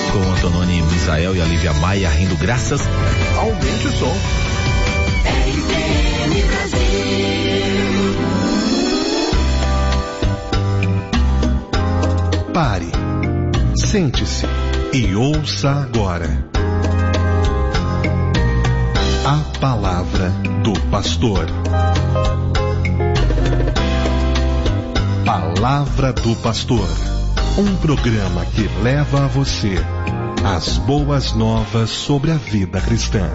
com Antononi Misael e a Lívia Maia rindo graças. Aumente o som. RCN Brasil. Pare, sente-se e ouça agora a palavra do pastor. Palavra do Pastor, um programa que leva a você as boas novas sobre a vida cristã.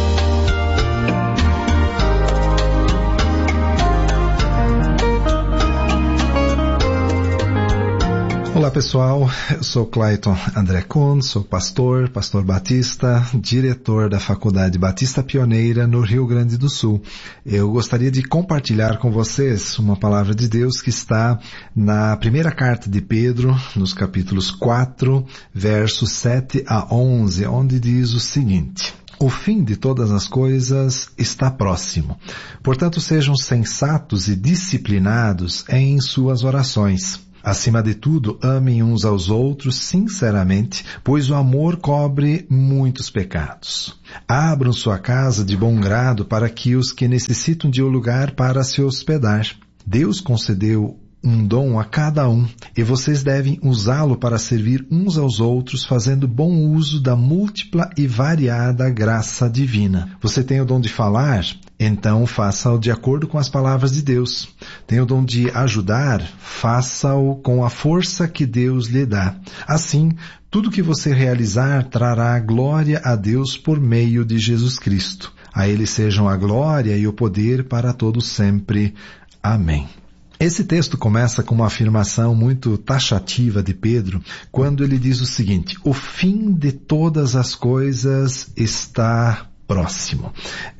Olá pessoal, eu sou Clayton André Kuhn, sou pastor batista, diretor da Faculdade Batista Pioneira no Rio Grande do Sul. Eu gostaria de compartilhar com vocês uma palavra de Deus que está na primeira carta de Pedro, nos capítulos 4, versos 7 a 11, onde diz o seguinte: o fim de todas as coisas está próximo. Portanto, sejam sensatos e disciplinados em suas orações. Acima de tudo, amem uns aos outros sinceramente, pois o amor cobre muitos pecados. Abram sua casa de bom grado para que os que necessitam de um lugar para se hospedar. Deus concedeu um dom a cada um, e vocês devem usá-lo para servir uns aos outros, fazendo bom uso da múltipla e variada graça divina. Você tem o dom de falar? Então faça-o de acordo com as palavras de Deus. Tem o dom de ajudar? Faça-o com a força que Deus lhe dá. Assim, tudo que você realizar trará glória a Deus por meio de Jesus Cristo. A Ele sejam a glória e o poder para todos sempre. Amém. Esse texto começa com uma afirmação muito taxativa de Pedro, quando ele diz o seguinte: o fim de todas as coisas está próximo.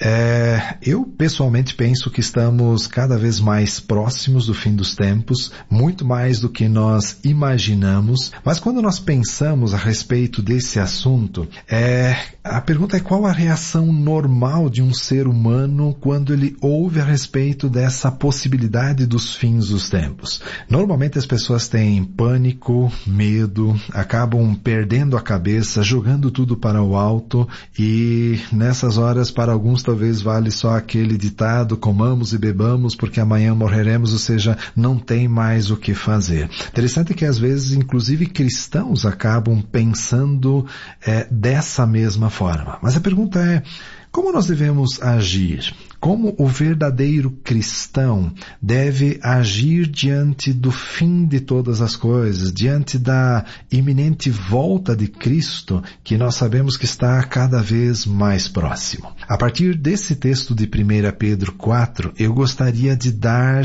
Eu pessoalmente penso que estamos cada vez mais próximos do fim dos tempos, muito mais do que nós imaginamos, mas quando nós pensamos a respeito desse assunto, a pergunta é: qual a reação normal de um ser humano quando ele ouve a respeito dessa possibilidade dos fins dos tempos? Normalmente as pessoas têm pânico, medo, acabam perdendo a cabeça, jogando tudo para o alto, e nessas horas para alguns talvez vale só aquele ditado: comamos e bebamos porque amanhã morreremos, ou seja, não tem mais o que fazer. Interessante que às vezes inclusive cristãos acabam pensando dessa mesma forma. Mas a pergunta é: como nós devemos agir? Como o verdadeiro cristão deve agir diante do fim de todas as coisas, diante da iminente volta de Cristo, que nós sabemos que está cada vez mais próximo? A partir desse texto de 1 Pedro 4, eu gostaria de dar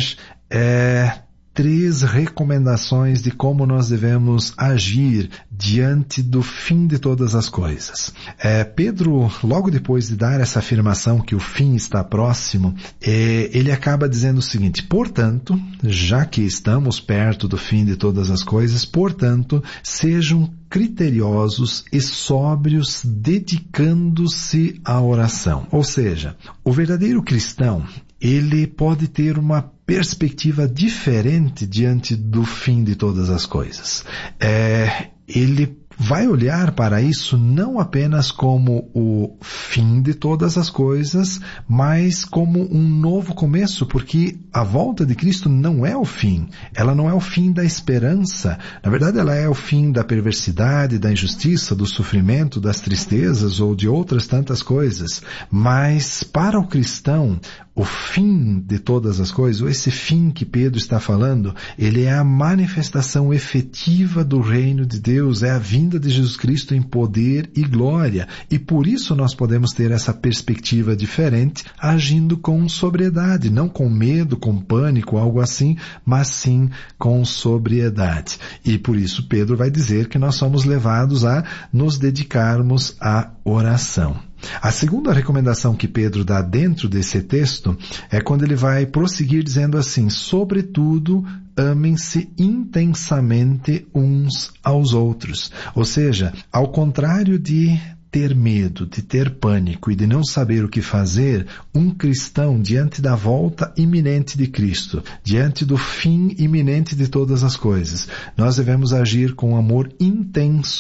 3 recomendações de como nós devemos agir diante do fim de todas as coisas. Pedro, logo depois de dar essa afirmação que o fim está próximo, ele acaba dizendo o seguinte: portanto, já que estamos perto do fim de todas as coisas, portanto, sejam criteriosos e sóbrios, dedicando-se à oração. Ou seja, o verdadeiro cristão, ele pode ter uma perspectiva diferente diante do fim de todas as coisas. Ele vai olhar para isso não apenas como o fim de todas as coisas, mas como um novo começo, porque a volta de Cristo não é o fim. Ela não é o fim da esperança. Na verdade, ela é o fim da perversidade, da injustiça, do sofrimento, das tristezas ou de outras tantas coisas. Mas para o cristão, o fim de todas as coisas, ou esse fim que Pedro está falando, ele é a manifestação efetiva do reino de Deus, é a vinda de Jesus Cristo em poder e glória. E por isso nós podemos ter essa perspectiva diferente, agindo com sobriedade, não com medo, com pânico, algo assim, mas sim com sobriedade. E por isso Pedro vai dizer que nós somos levados a nos dedicarmos à oração. A segunda recomendação que Pedro dá dentro desse texto é quando ele vai prosseguir dizendo assim: sobretudo, amem-se intensamente uns aos outros. Ou seja, ao contrário de ter medo, de ter pânico e de não saber o que fazer, um cristão, diante da volta iminente de Cristo, diante do fim iminente de todas as coisas, nós devemos agir com amor intenso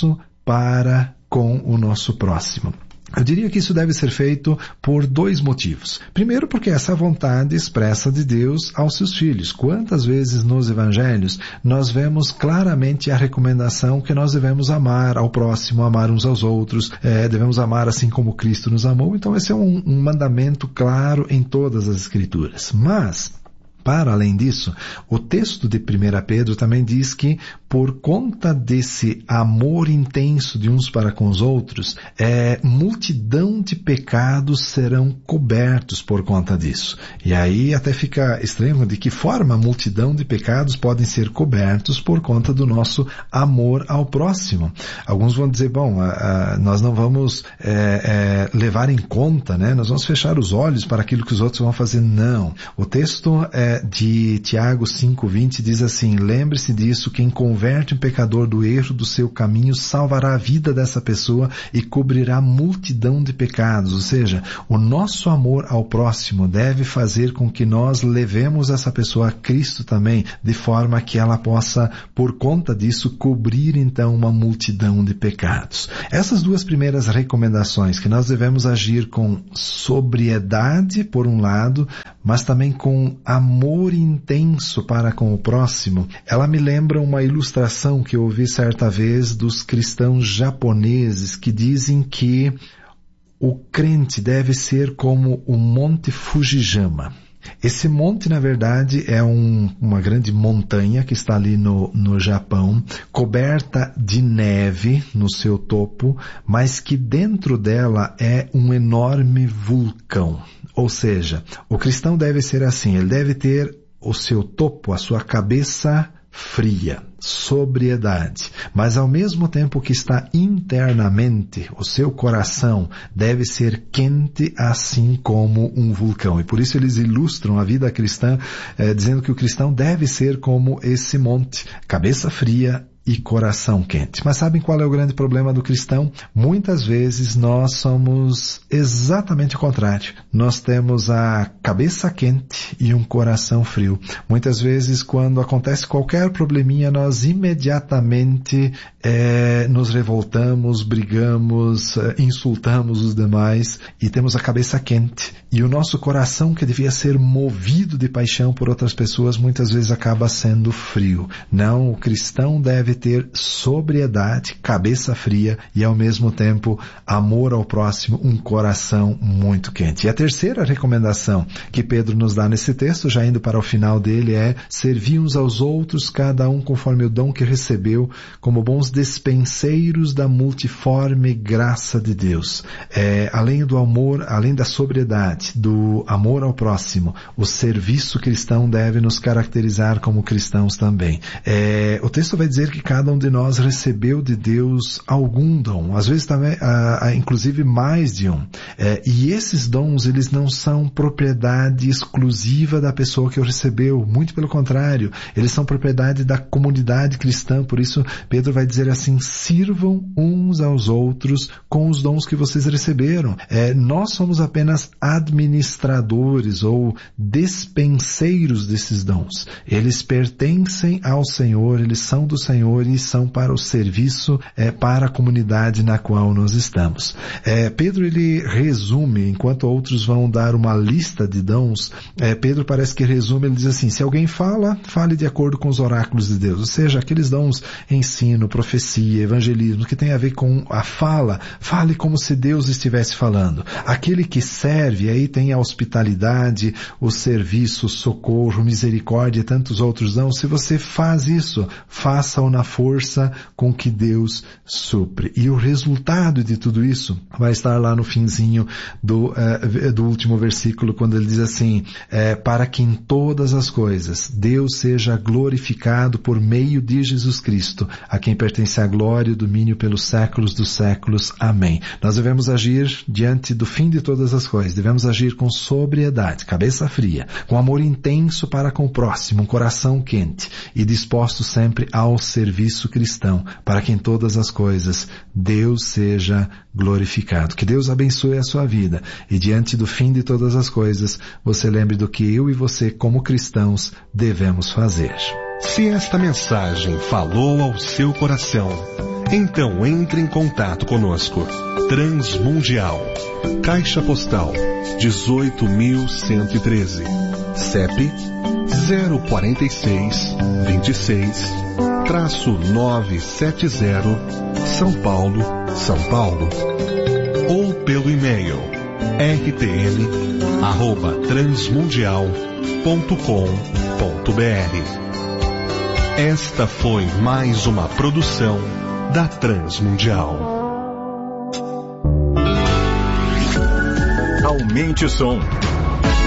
para com o nosso próximo. Eu diria que isso deve ser feito por 2 motivos. Primeiro, porque essa é a vontade expressa de Deus aos seus filhos. Quantas vezes nos evangelhos nós vemos claramente a recomendação que nós devemos amar ao próximo, amar uns aos outros, devemos amar assim como Cristo nos amou. Então esse é um mandamento claro em todas as Escrituras. Mas, para além disso, o texto de 1 Pedro também diz que por conta desse amor intenso de uns para com os outros, multidão de pecados serão cobertos por conta disso. E aí até fica estranho de que forma a multidão de pecados podem ser cobertos por conta do nosso amor ao próximo. Alguns vão dizer, nós não vamos levar em conta, né? Nós vamos fechar os olhos para aquilo que os outros vão fazer. Não. O texto de Tiago 5:20 diz assim: lembre-se disso, quem converte um pecador do erro do seu caminho salvará a vida dessa pessoa e cobrirá multidão de pecados. Ou seja, o nosso amor ao próximo deve fazer com que nós levemos essa pessoa a Cristo também, de forma que ela possa, por conta disso, cobrir então uma multidão de pecados. Essas 2 primeiras recomendações, que nós devemos agir com sobriedade por um lado, mas também com amor intenso para com o próximo, ela me lembra uma ilustração que eu ouvi certa vez dos cristãos japoneses que dizem que o crente deve ser como o Monte Fujiyama. Esse monte, na verdade, é uma grande montanha que está ali no Japão, coberta de neve no seu topo, mas que dentro dela é um enorme vulcão. Ou seja, o cristão deve ser assim, ele deve ter o seu topo, a sua cabeça fria, sobriedade, mas ao mesmo tempo que está internamente, o seu coração deve ser quente assim como um vulcão. E por isso eles ilustram a vida cristã dizendo que o cristão deve ser como esse monte, cabeça fria e coração quente. Mas sabem qual é o grande problema do cristão? Muitas vezes nós somos exatamente o contrário. Nós temos a cabeça quente e um coração frio. Muitas vezes, quando acontece qualquer probleminha, nós imediatamente nos revoltamos, brigamos, insultamos os demais e temos a cabeça quente. E o nosso coração, que devia ser movido de paixão por outras pessoas, muitas vezes acaba sendo frio. Não, o cristão deve ter sobriedade, cabeça fria e ao mesmo tempo amor ao próximo, um coração muito quente. E a terceira recomendação que Pedro nos dá nesse texto, já indo para o final dele, é servir uns aos outros, cada um conforme o dom que recebeu, como bons despenseiros da multiforme graça de Deus. Além do amor, além da sobriedade, do amor ao próximo, o serviço cristão deve nos caracterizar como cristãos também. O texto vai dizer que cada um de nós recebeu de Deus algum dom, às vezes também, inclusive mais de um. E esses dons, eles não são propriedade exclusiva da pessoa que o recebeu, muito pelo contrário, eles são propriedade da comunidade cristã. Por isso, Pedro vai dizer assim: sirvam uns aos outros com os dons que vocês receberam. Nós somos apenas administradores ou despenseiros desses dons. Eles pertencem ao Senhor, eles são do Senhor e são para o serviço, para a comunidade na qual nós estamos. Pedro, ele resume, enquanto outros vão dar uma lista de dons, Pedro parece que resume, ele diz assim: se alguém fala, fale de acordo com os oráculos de Deus, ou seja, aqueles dons, ensino, profecia, evangelismo, que tem a ver com a fala, fale como se Deus estivesse falando. Aquele que serve, aí tem a hospitalidade, o serviço, o socorro, misericórdia e tantos outros dons. Se você faz isso, faça-o na força com que Deus supre. E o resultado de tudo isso vai estar lá no finzinho do último versículo, quando ele diz assim: para que em todas as coisas Deus seja glorificado por meio de Jesus Cristo, a quem pertence a glória e o domínio pelos séculos dos séculos. Amém. Nós devemos agir diante do fim de todas as coisas. Devemos agir com sobriedade, cabeça fria, com amor intenso para com o próximo, um coração quente e disposto sempre ao serviço cristão, para que em todas as coisas Deus seja glorificado. Que Deus abençoe a sua vida e diante do fim de todas as coisas, você lembre do que eu e você, como cristãos, devemos fazer. Se esta mensagem falou ao seu coração, então entre em contato conosco. Transmundial, Caixa Postal 18.113, CEP 046 26-970, São Paulo, São Paulo. Ou pelo e-mail rtm@transmundial.com.br. Esta foi mais uma produção da Transmundial. Aumente o som.